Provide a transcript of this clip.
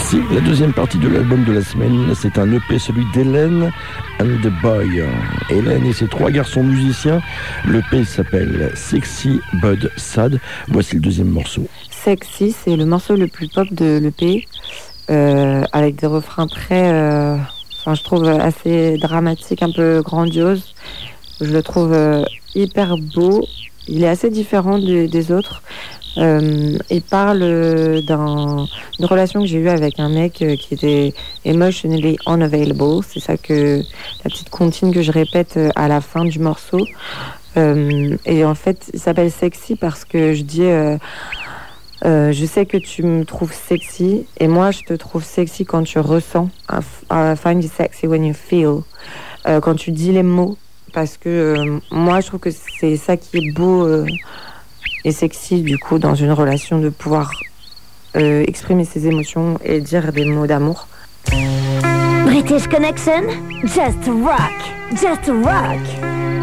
Si, la deuxième partie de l'album de la semaine, c'est un EP, celui d'Hélène and the Boy. Hélène et ses 3 garçons musiciens. L'EP s'appelle Sexy Bud Sad. Voici le deuxième morceau. Sexy, c'est le morceau le plus pop de l'EP, avec des refrains très, je trouve assez dramatiques, un peu grandioses. Je le trouve hyper beau. Il est assez différent des autres. Il parle d'une relation que j'ai eue avec un mec qui était emotionally unavailable. C'est ça que la petite comptine que je répète à la fin du morceau. Et en fait, il s'appelle Sexy parce que je dis je sais que tu me trouves sexy et moi je te trouve sexy quand tu ressens. I find you sexy when you feel. Quand tu dis les mots, parce que moi je trouve que c'est ça qui est beau et sexy du coup dans une relation, de pouvoir exprimer ses émotions et dire des mots d'amour. British Connection, just rock, just rock.